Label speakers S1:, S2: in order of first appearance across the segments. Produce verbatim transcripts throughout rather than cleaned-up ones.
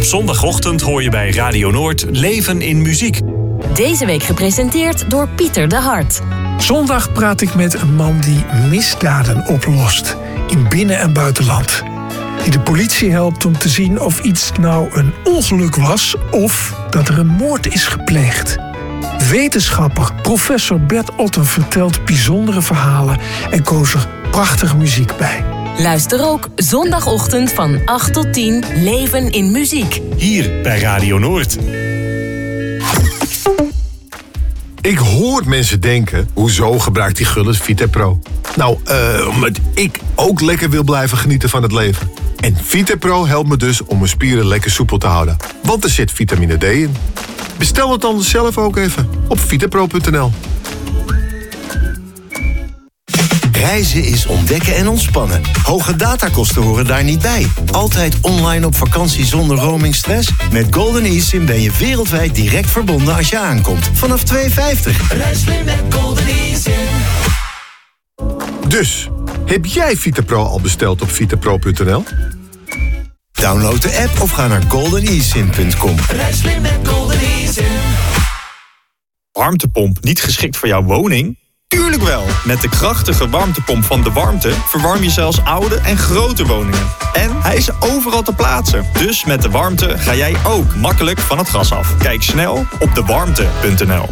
S1: zondagochtend hoor je bij Radio Noord Leven in Muziek.
S2: Deze week gepresenteerd door Pieter de Hart.
S3: Zondag praat ik met een man die misdaden oplost in binnen- en buitenland. Die de politie helpt om te zien of iets nou een ongeluk was of dat er een moord is gepleegd. Wetenschapper professor Bert Otten vertelt bijzondere verhalen en koos er prachtige muziek bij.
S2: Luister ook zondagochtend van acht tot tien Leven in Muziek.
S1: Hier bij Radio Noord.
S4: Ik hoor mensen denken, hoezo gebruikt die Gullit Vitapro? Nou, uh, omdat ik ook lekker wil blijven genieten van het leven. En Vitapro helpt me dus om mijn spieren lekker soepel te houden. Want er zit vitamine D in. Bestel het dan zelf ook even op vitapro punt n l.
S5: Reizen is ontdekken en ontspannen. Hoge datakosten horen daar niet bij. Altijd online op vakantie zonder roamingstress? Met Golden eSIM ben je wereldwijd direct verbonden als je aankomt. Vanaf twee euro vijftig.
S6: Reis slim met Golden eSIM.
S4: Dus, heb jij Vitapro al besteld op vitapro punt n l?
S5: Download de app of ga naar golden e sim punt com.
S6: Reis slim met Golden eSIM.
S7: Warmtepomp niet geschikt voor jouw woning? Tuurlijk wel! Met de krachtige warmtepomp van De Warmte verwarm je zelfs oude en grote woningen. En hij is overal te plaatsen. Dus met De Warmte ga jij ook makkelijk van het gas af. Kijk snel op de warmte punt n l.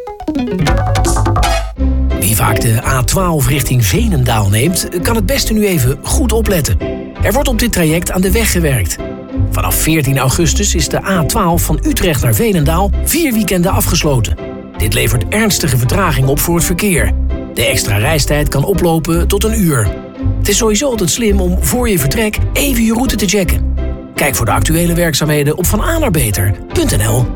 S8: Wie vaak de A twaalf richting Veenendaal neemt, kan het beste nu even goed opletten. Er wordt op dit traject aan de weg gewerkt. Vanaf veertien augustus is de A twaalf van Utrecht naar Veenendaal vier weekenden afgesloten. Dit levert ernstige vertraging op voor het verkeer. De extra reistijd kan oplopen tot een uur. Het is sowieso altijd slim om voor je vertrek even je route te checken. Kijk voor de actuele werkzaamheden op van a naar beter punt n l.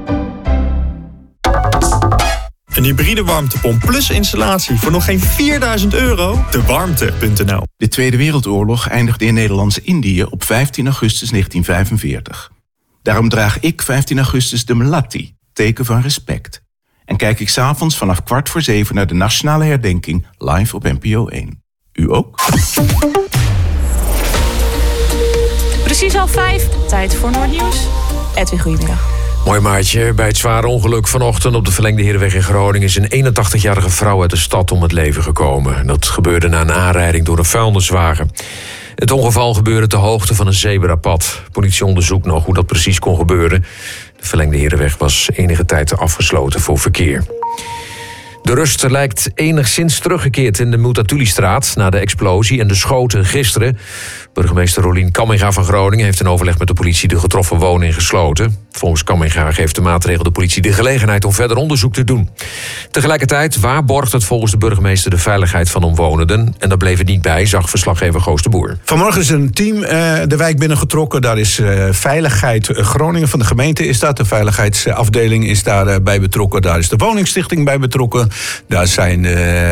S7: Een hybride warmtepomp plus installatie voor nog geen vierduizend euro? de warmte punt n l.
S9: De Tweede Wereldoorlog eindigde in Nederlands-Indië op vijftien augustus negentien vijfenveertig. Daarom draag ik vijftien augustus de Melatti, teken van respect. En kijk ik 's avonds vanaf kwart voor zeven naar de nationale herdenking live op N P O één. U ook?
S10: Precies half vijf, tijd voor Noordnieuws. Edwin, goedemiddag.
S11: Mooi maatje. Bij het zware ongeluk vanochtend op de verlengde Herenweg in Groningen is een eenentachtigjarige vrouw uit de stad om het leven gekomen. Dat gebeurde na een aanrijding door een vuilniswagen. Het ongeval gebeurde ter hoogte van een zebrapad. Politie onderzoekt nog hoe dat precies kon gebeuren. De verlengde Herenweg was enige tijd afgesloten voor verkeer. De rust lijkt enigszins teruggekeerd in de Multatulistraat na de explosie en de schoten gisteren. Burgemeester Rolien Kamminga van Groningen heeft in overleg met de politie de getroffen woning gesloten. Volgens Kamminga geeft de maatregel de politie de gelegenheid om verder onderzoek te doen. Tegelijkertijd waarborgt het volgens de burgemeester de veiligheid van omwonenden. En daar bleef het niet bij, zag verslaggever Goos de Boer.
S12: Vanmorgen is een team uh, de wijk binnengetrokken. Daar is uh, Veiligheid Groningen van de gemeente is dat. De veiligheidsafdeling is daarbij uh, bij betrokken. Daar is de woningstichting bij betrokken. Daar zijn uh,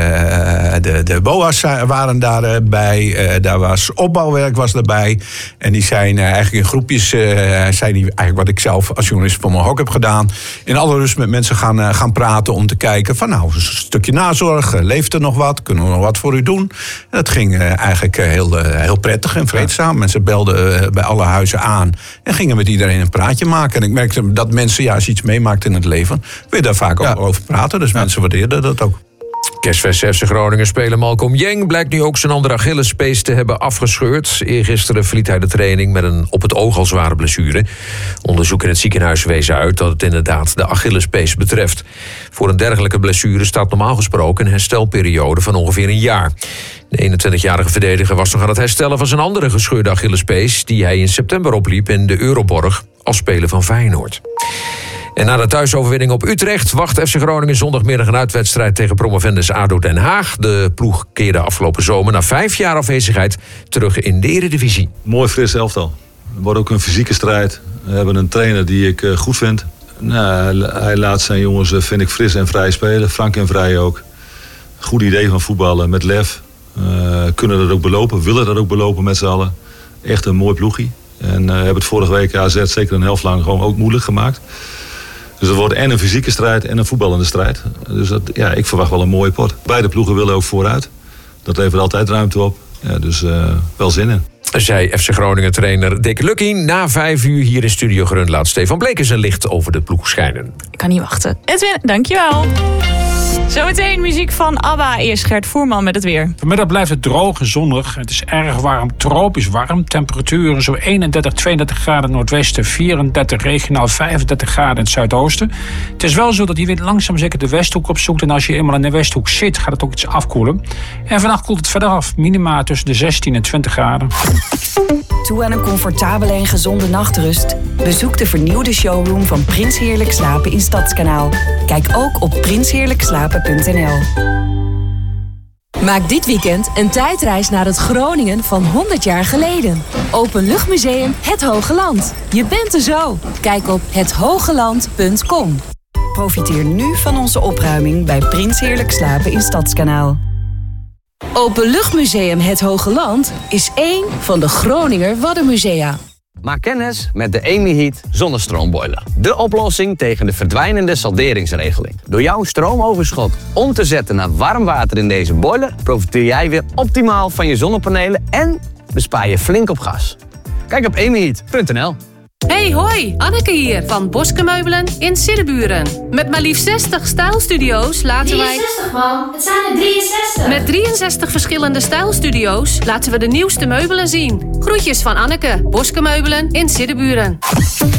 S12: de, de B O A's waren daarbij. Uh, daar was opbouwwerk was daarbij. En die zijn uh, eigenlijk in groepjes, uh, zijn die eigenlijk wat ik zelf als journalist voor mijn hok heb gedaan. In alle rust met mensen gaan, uh, gaan praten om te kijken van nou, een stukje nazorg, uh, leeft er nog wat, kunnen we nog wat voor u doen? En dat ging uh, eigenlijk uh, heel, uh, heel prettig en vreedzaam. Mensen belden uh, bij alle huizen aan en gingen met iedereen een praatje maken. En ik merkte dat mensen, ja, als je iets meemaakt in het leven, wil je daar vaak ja. over praten. Dus ja. mensen waardeerden dat ook.
S11: Kerstfest F C Groningen speler Malcolm Jeng blijkt nu ook zijn andere Achillespees te hebben afgescheurd. Eergisteren verliet hij de training met een op het oog al zware blessure. Onderzoek in het ziekenhuis wees uit dat het inderdaad de Achillespees betreft. Voor een dergelijke blessure staat normaal gesproken een herstelperiode van ongeveer een jaar. De eenentwintigjarige verdediger was nog aan het herstellen van zijn andere gescheurde Achillespees die hij in september opliep in de Euroborg als speler van Feyenoord. En na de thuisoverwinning op Utrecht wacht F C Groningen zondagmiddag een uitwedstrijd tegen promovendus A D O Den Haag. De ploeg keerde afgelopen zomer na vijf jaar afwezigheid terug in de Eredivisie.
S13: Mooi fris elftal. Het wordt ook een fysieke strijd. We hebben een trainer die ik goed vind. Nou, hij laat zijn jongens, vind ik, fris en vrij spelen. Frank en Vrij ook. Goed idee van voetballen met lef. Uh, kunnen dat ook belopen, willen dat ook belopen met z'n allen. Echt een mooi ploegie. En uh, hebben het vorige week A Z zeker een helft lang gewoon ook moeilijk gemaakt. Dus het wordt en een fysieke strijd en een voetballende strijd. Dus dat, ja, ik verwacht wel een mooie pot. Beide ploegen willen ook vooruit. Dat levert altijd ruimte op. Ja, dus uh, wel zin in.
S11: Zei F C Groningen-trainer Dick Lukien. Na vijf uur hier in Studio Grund laat Stefan Bleken zijn licht over de ploeg schijnen.
S10: Ik kan niet wachten. Edwin, dankjewel. Zometeen muziek van ABBA. Eerst Gert Voerman met het weer.
S14: Vanmiddag blijft het droog en zonnig. Het is erg warm, tropisch warm. Temperaturen zo eenendertig, tweeëndertig graden in het noordwesten, vierendertig regionaal, vijfendertig graden in het zuidoosten. Het is wel zo dat die wind langzaam zeker de westhoek opzoekt. En als je eenmaal in de westhoek zit, gaat het ook iets afkoelen. En vannacht koelt het verder af. Minima tussen de zestien en twintig graden.
S15: Toe aan een comfortabele en gezonde nachtrust? Bezoek de vernieuwde showroom van Prins Heerlijk Slapen in Stadskanaal. Kijk ook op prins heerlijk slapen punt n l.
S2: Maak dit weekend een tijdreis naar het Groningen van honderd jaar geleden. Openluchtmuseum Het Hoge Land. Je bent er zo. Kijk op het hogeland punt com.
S15: Profiteer nu van onze opruiming bij Prins Heerlijk Slapen in Stadskanaal.
S2: Openluchtmuseum Het Hoge Land is één van de Groninger Waddenmusea.
S16: Maak kennis met de EmiHeat zonnestroomboiler. De oplossing tegen de verdwijnende salderingsregeling. Door jouw stroomoverschot om te zetten naar warm water in deze boiler, profiteer jij weer optimaal van je zonnepanelen en bespaar je flink op gas. Kijk op emiheat punt n l.
S17: Hey hoi, Anneke hier van Boske Meubelen in Siddeburen. Met maar liefst zestig stijlstudio's laten wij...
S18: drieënzestig man, het zijn er drieënzestig.
S17: Met drieënzestig verschillende stijlstudio's laten we de nieuwste meubelen zien. Groetjes van Anneke, Boske Meubelen in Siddeburen.